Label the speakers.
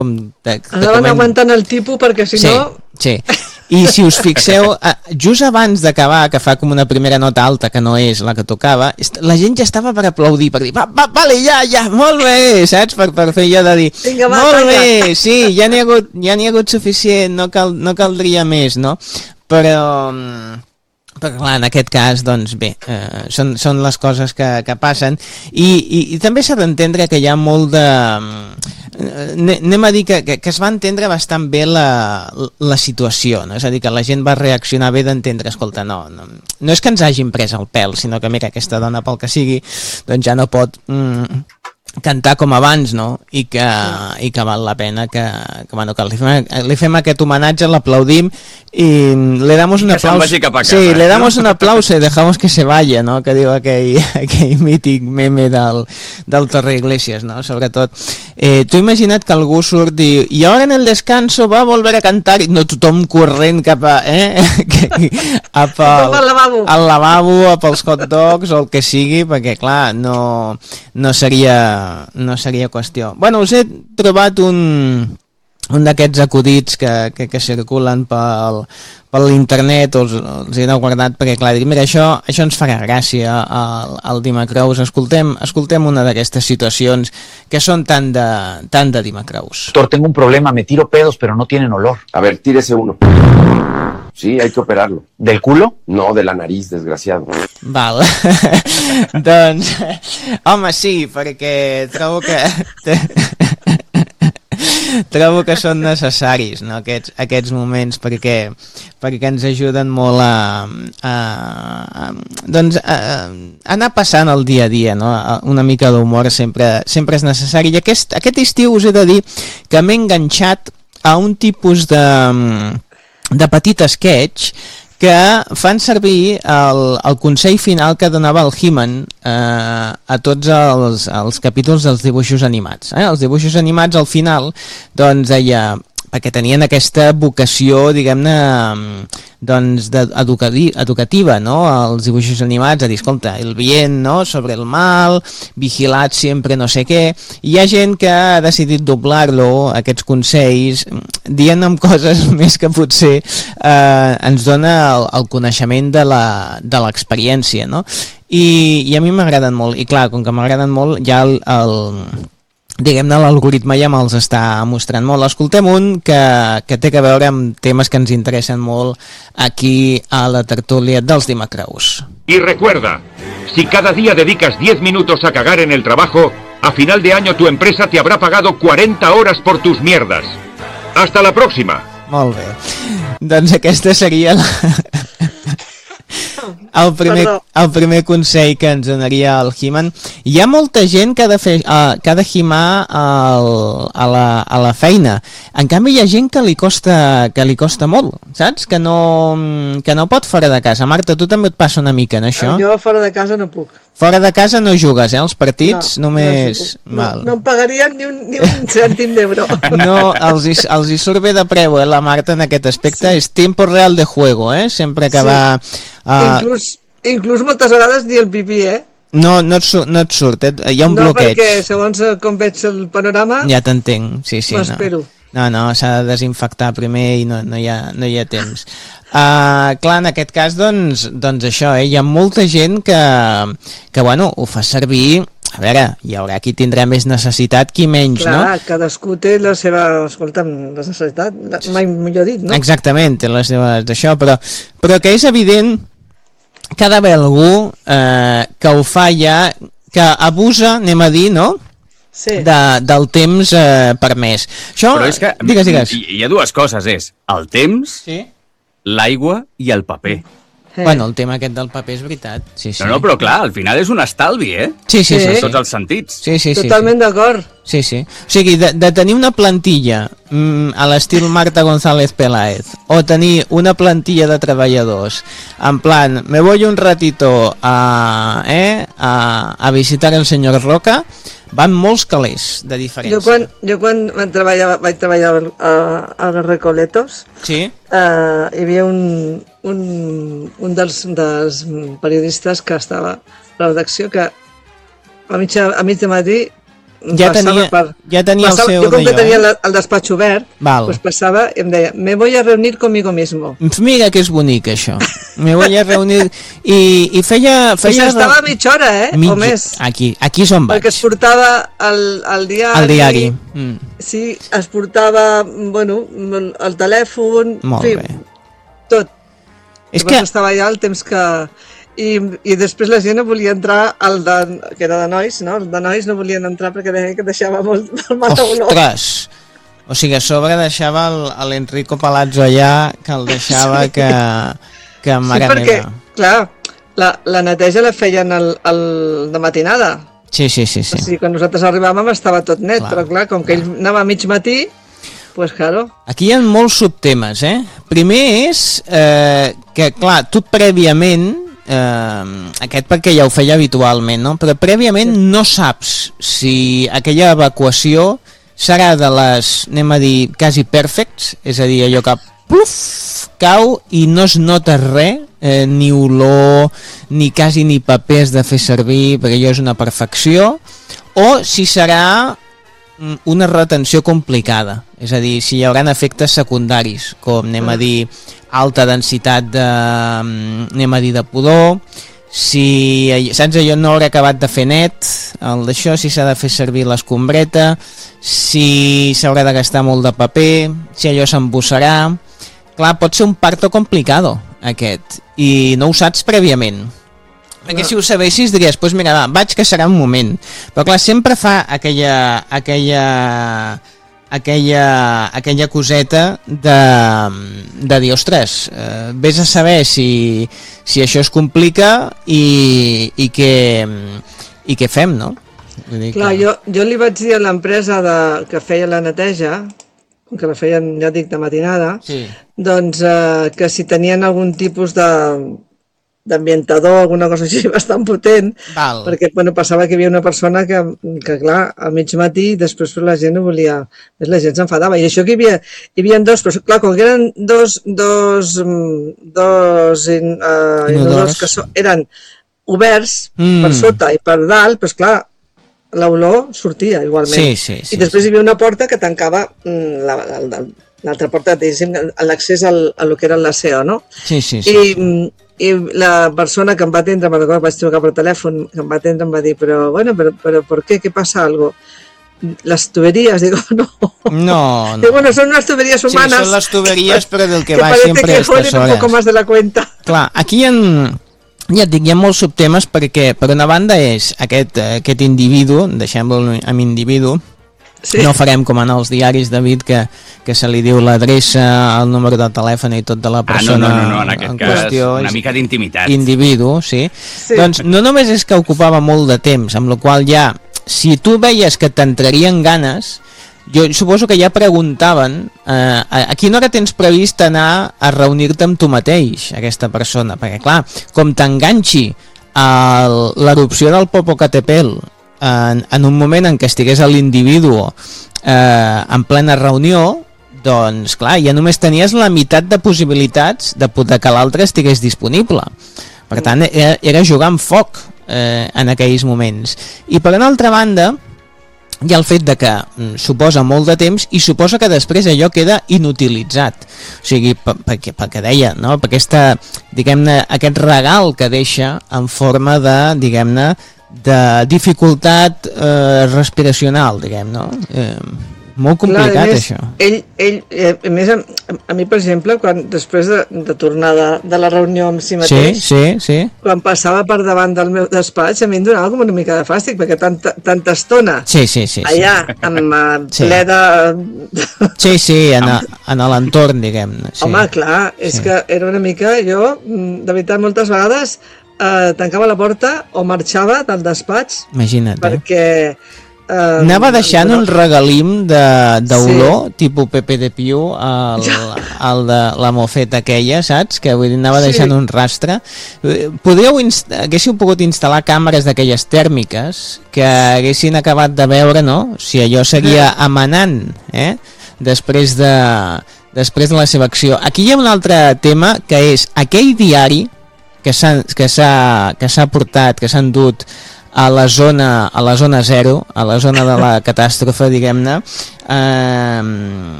Speaker 1: Anaven aguantant el tipus perquè si no...
Speaker 2: Sí, i si us fixeu, just abans d'acabar, que fa com una primera nota alta que no és la que tocava, la gent ja estava per aplaudir, per dir, vale, ja, molt bé, saps? Per fer allò de dir,
Speaker 1: vinga, va,
Speaker 2: molt bé, sí, ja n'hi ha hagut suficient, no caldria més, no? Però clar, en aquest cas, doncs bé, són les coses que passen i també s'ha d'entendre que hi ha molt de... anem a dir que es va entendre bastant bé la situació, no? És a dir, que la gent va reaccionar bé d'entendre, escolta, no és que ens hagin pres el pèl, sinó que mira, aquesta dona pel que sigui, doncs ja no pot cantar com abans, no? I que val la pena que li fem aquest homenatge, l'aplaudim i le damos un aplauso. Sí, le damos un aplauso y dejamos que se vaya, no? Que diu aquell mític meme del Torre Iglesias, no? Sobretot. Tu imagina't que algú surt i diu, i ara en el descanso va a volver a cantar, i no tothom corrent cap a... al lavabo, pels hot dogs o el que sigui, perquè clar, no seria qüestió. Bueno, us he trobat un d'aquests acudits que circulen per l'internet, els he guardat perquè clar, dic, mira, això ens farà gràcia al Dimacraus. Escoltem una d'aquestes situacions que són tan de Dimacraus.
Speaker 3: Doctor, tengo un problema, me tiro pedos pero no tienen olor.
Speaker 4: A ver, tírese uno. Sí, hay que operarlo.
Speaker 3: ¿Del culo?
Speaker 4: No, de la nariz, desgraciado.
Speaker 2: Val. Doncs, home, sí, perquè trobo que són necessaris, no? Aquests moments perquè ens ajuden molt a anar passant el dia a dia, no? Una mica d'humor sempre és necessari. I aquest estiu us he de dir que m'he enganxat a un tipus de petit sketch que fan servir el consell final que donava el He-Man a tots els capítols dels dibuixos animats. Els dibuixos animats al final doncs deia, perquè tenien aquesta vocació, diguem-ne, doncs, educativa, no? Els dibuixos animats, a dir, escolta, el bien, no? Sobre el mal, vigilat sempre no sé què, i hi ha gent que ha decidit doblar-lo, aquests consells, dient amb coses més que potser ens dona el coneixement de l'experiència, no? I a mi m'agraden molt, i clar, com que m'agraden molt, ja diguem-ne, l'algoritme ja me'ls està mostrant molt. Escoltem un que té a veure amb temes que ens interessen molt aquí a la tertúlia dels Dimacraus.
Speaker 5: Y recuerda, si cada día dedicas 10 minutos a cagar en el trabajo, a final de año tu empresa te habrá pagado 40 horas por tus mierdas. Hasta la próxima. Molt bé. Doncs aquesta seria el primer consell que ens donaria el He-Man. Hi ha molta gent que ha de himar a la feina. En canvi hi ha gent que li costa molt, saps? Que no pot fora de casa. Marta, tu també et passa una mica en això?
Speaker 1: Jo fora de casa no puc.
Speaker 2: Fora de casa no jugues, els partits? No, només...
Speaker 1: No em pagarien ni un cèntim d'euro.
Speaker 2: No, els hi surt bé de preu, la Marta, en aquest aspecte. És tiempo real de juego, sempre que va...
Speaker 1: Inclús moltes vegades ni el pipí,
Speaker 2: No et surt, hi ha un bloqueig.
Speaker 1: No, perquè segons com veig el panorama...
Speaker 2: Ja t'entenc, sí.
Speaker 1: M'espero.
Speaker 2: No, s'ha de desinfectar primer i no hi ha temps. Clar, en aquest cas, doncs això, hi ha molta gent que bueno, ho fa servir... A veure, hi haurà qui tindrà més necessitat, qui menys, no?
Speaker 1: Clar, cadascú té la seva, escolta'm, la necessitat, mai millor dit, no?
Speaker 2: Exactament, té les seves d'això, però que és evident que ha d'haver algú que ho fa ja, que abusa, anem a dir, no?
Speaker 1: Sí.
Speaker 2: Del temps permès. Això,
Speaker 6: però és que
Speaker 2: digues.
Speaker 6: Hi ha dues coses, és el temps,
Speaker 2: sí,
Speaker 6: l'aigua i el paper.
Speaker 2: Bueno, el tema aquest del paper és veritat. Sí.
Speaker 6: No, però clar, al final és un estalvi,
Speaker 2: Sí.
Speaker 6: En tots els sentits.
Speaker 2: Sí.
Speaker 1: Totalment d'acord.
Speaker 2: Sí. O sigui, de tenir una plantilla a l'estil Marta González Peláez o tenir una plantilla de treballadors en plan, me voy un ratito a visitar el senyor Roca, van molts calés de diferència.
Speaker 1: Jo quan vaig treballar a les Recoletos,
Speaker 2: sí,
Speaker 1: hi havia un dels periodistes que estava a la redacció que a mig de matí
Speaker 2: Ja tenia el seu
Speaker 1: jo com que
Speaker 2: d'allò,
Speaker 1: tenia el despatx obert,
Speaker 2: Val.
Speaker 1: pues passava i em deia, me voy a reunir conmigo mismo.
Speaker 2: Mira que és bonic, això. Me voy a reunir... I feia...
Speaker 1: Pues estava mitja hora, o més.
Speaker 2: Aquí és on vaig.
Speaker 1: Perquè es portava el diari.
Speaker 2: El diari.
Speaker 1: Sí, es portava, bueno, el telèfon...
Speaker 2: Molt
Speaker 1: en fi,
Speaker 2: bé.
Speaker 1: tot.
Speaker 2: És
Speaker 1: Llavors
Speaker 2: que...
Speaker 1: estava allà el temps que... I després la gent no volia entrar que era de nois, no? Els de nois no volien entrar perquè deien que deixava molt mala olor.
Speaker 2: Ostres! O sigui, a sobre deixava l'Enrico Palazzo allà, que el deixava
Speaker 1: Sí.
Speaker 2: que mare
Speaker 1: sí, perquè,
Speaker 2: meva.
Speaker 1: clar, la neteja la feien de matinada.
Speaker 2: Sí.
Speaker 1: O sigui, quan nosaltres arribàvem estava tot net,
Speaker 2: Clar.
Speaker 1: però clar, com que ell anava a mig matí, pues claro.
Speaker 2: Aquí hi ha molts subtemes, Primer és que, clar, tu prèviament, aquest perquè ja ho feia habitualment, no? Però prèviament no saps si aquella evacuació serà de les, anem a dir, quasi perfects, és a dir, allò que pluf, cau i no es nota res, ni olor, ni quasi ni papers de fer servir, perquè allò és una perfecció, o si serà una retenció complicada, és a dir, si hi haurà efectes secundaris, com anem a dir alta densitat de pudor, si, saps, allò no haurà acabat de fer net, el d'això, si s'ha de fer servir l'escombreta, si s'haurà de gastar molt de paper, si allò s'embussarà. Clar, pot ser un parto complicado, aquest, i no ho saps prèviament. Perquè si ho sabessis diries, doncs mira, va, vaig que serà un moment. Però clar, sempre fa aquella coseta de dir, ostres, vés a saber si això es complica i què fem, no? Vull dir
Speaker 1: Clar, jo li vaig dir a l'empresa que feia la neteja, que la feien, ja dic, de matinada,
Speaker 2: sí.
Speaker 1: Doncs que si tenien algun tipus d'ambientador, alguna cosa així bastant potent,
Speaker 2: Val.
Speaker 1: perquè bueno, passava que hi havia una persona que clar, a mig matí, després la gent no volia, la gent s'enfadava, i això que hi havia dos, però clar, com que eren dos inodors que eren oberts per sota i per dalt, doncs clar, l'olor sortia igualment.
Speaker 2: Sí.
Speaker 1: I després hi havia una porta que tancava l'altra porta, diguéssim, l'accés a lo que era l'aseo, no?
Speaker 2: Sí.
Speaker 1: I la persona que em va atendre, me'n recordo, vaig trucar per telèfon, que em va atendre em va dir, però ¿por qué? ¿Qué pasa algo? Las tuberías, digo, no.
Speaker 2: No.
Speaker 1: Digo, bueno, son unas tuberías humanas.
Speaker 2: Sí, son las tuberías, pero del que va
Speaker 1: parece
Speaker 2: siempre a
Speaker 1: que
Speaker 2: estas
Speaker 1: huelen un
Speaker 2: horas.
Speaker 1: poco más de la cuenta.
Speaker 2: Clar, aquí ja et dic, hi ha molts subtemes perquè, per una banda, és aquest individu, deixem-lo amb individu,
Speaker 1: Sí.
Speaker 2: no farem com en els diaris, David, que se li diu l'adreça, el número de telèfon i tot de la persona
Speaker 6: no, en aquest cas,
Speaker 2: qüestió.
Speaker 6: una mica d'intimitat.
Speaker 2: Individu, sí. Doncs no només és que ocupava molt de temps, amb la qual ja, si tu veies que t'entrarien ganes, jo suposo que ja preguntaven a quina hora tens previst anar a reunir-te amb tu mateix, aquesta persona, perquè clar, com t'enganxi l'erupció del Popocatépetl en un moment en què estigués l'individu en plena reunió, doncs clar, ja només tenies la meitat de possibilitats de que l'altre estigués disponible. Per tant, era jugar amb foc en aquells moments. I per una altra banda, hi ha el fet de que suposa molt de temps i suposa que després allò queda inutilitzat. O sigui, perquè deia, no? Per diguem-ne, aquest regal que deixa en forma de, diguem-ne, de dificultat respiracional, diguem, no? Molt complicat. Clar, més,
Speaker 1: això. A més, a mi, per exemple, després de tornar de la reunió amb si mateix,
Speaker 2: sí.
Speaker 1: Quan passava per davant del meu despatx, a mi em donava com una mica de fàstic, perquè tanta estona allà, amb ple de...
Speaker 2: Sí, en l'entorn, diguem. Sí.
Speaker 1: Home, clar, és que era una mica, jo, de veritat, moltes vegades tancava la porta o marxava del despatx.
Speaker 2: Imagina't,
Speaker 1: perquè
Speaker 2: anava deixant un regalim d'olor, tipus Pepe de Piu, el de la mofeta aquella, saps? Que vull dir, anava deixant un rastre. Haguéssiu pogut instal·lar càmeres d'aquelles tèrmiques que haguessin acabat de veure, no? Si allò seguia emanant, després de la seva acció. Aquí hi ha un altre tema, que és aquell diari que s'ha portat, que s'han dut a la zona 0, a la zona de la catàstrofe, diguem-ne,